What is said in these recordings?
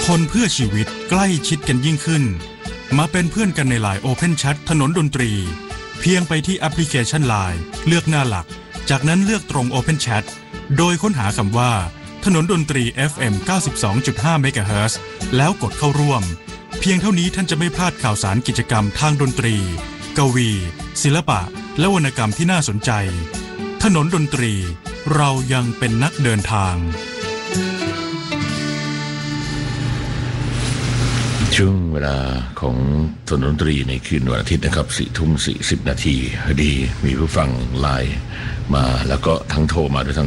คนเพื่อชีวิตใกล้ชิดกันยิ่งขึ้นมาเป็นเพื่อนกันใน LINE Open Chat ถนนดนตรีเพียงไปที่แอปพลิเคชัน LINE เลือกหน้าหลักจากนั้นเลือกตรง Open Chat โดยค้นหาคำว่าถนนดนตรี FM 92.5 MHz แล้วกดเข้าร่วมเพียงเท่านี้ท่านจะไม่พลาดข่าวสารกิจกรรมทางดนตรีกวีศิลปะและวรรณกรรมที่น่าสนใจถนนดนตรีเรายังเป็นนักเดินทางช่วงเวลาของถนนดนตรีในคืนวันอาทิตย์นะครับ 4:40 นาทีพอดีมีผู้ฟังไลน์มาแล้วก็ทั้งโทรมาด้วยทาง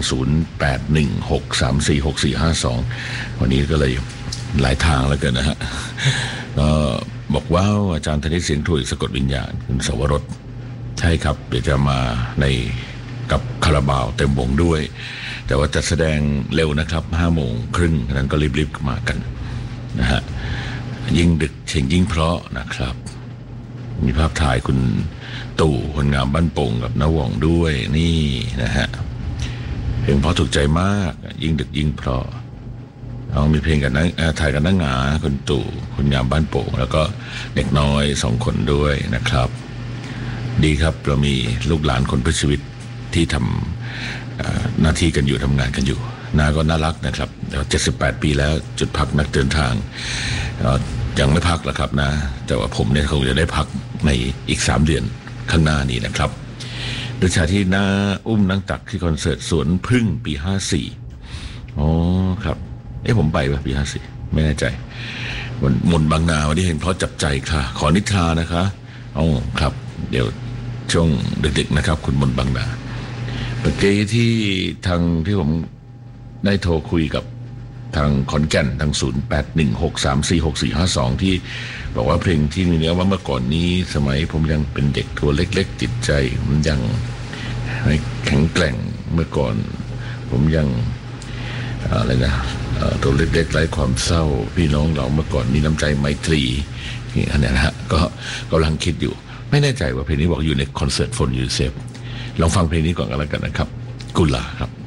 0816346452 วันนี้ก็เลยหลายทางแล้วกันนะฮะก็บอกว่าอาจารย์ธนิตเสียงถุยสะกดวิญญาณคุณสวรสใช่ครับเดี๋ยวจะมาในกับคาราบาวเต็มวงด้วยแต่ว่าจะแสดงเร็วนะครับ 5:30 นนั้นก็รีบๆมากันนะฮะยิ่งดึกเชียงยิ่งเพราะนะครับมีภาพถ่ายคุณตู่คนงามบ้านโป่งกับน้าหว่องด้วยนี่นะฮะเพลงเพราะถูกใจมากยิ่งดึกยิ่งเพราะเอามีเพลงกันนะถ่ายกันนั่งหงาคุณตู่คนงามบ้านโป่งแล้วก็เด็กน้อย2 คนด้วยนะครับดีครับเรามีลูกหลานคนเพื่อชีวิตที่ทำหน้าที่กันอยู่ทำงานกันอยู่นาก็น่ารักนะครับ78 ปีแล้วจุดพักนักเดินทางยังไม่พักแล้วครับนะแต่ว่าผมเนี่ยคงจะได้พักในอีก3 เดือนข้างหน้านี้นะครับโดยฉากที่น้าอุ้มนังตักที่คอนเสิร์ตสวนพึ่งปี54อ๋อครับผมไปป่ะปี54ไม่แน่ใจมนบางนาวันนี้เห็นเพราะจับใจค่ะขอนิทรานะคะอ๋อครับเดี๋ยวช่วงดึกๆนะครับคุณมนบางนาเมื่อกี้ที่ผมได้โทรคุยกับทางขอนแก่นทาง 0816346452 ที่บอกว่าเพลงที่มีเนื้อว่าเมื่อก่อนนี้สมัยผมยังเป็นเด็กตัวเล็กๆจิตใจผมยังแข็งแกร่งเมื่อก่อนผมยังอะไรนะตัวเล็กๆไร้ความเศร้าพี่น้องเราเมื่อก่อนมีน้ำใจไมตรีนี่อันนี้นะฮะก็กำลังคิดอยู่ไม่แน่ใจว่าเพลงนี้บอกอยู่ในคอนเสิร์ตฟอนยูเซฟลองฟังเพลงนี้ก่อนกันแล้วกันนะครับกุลาครับ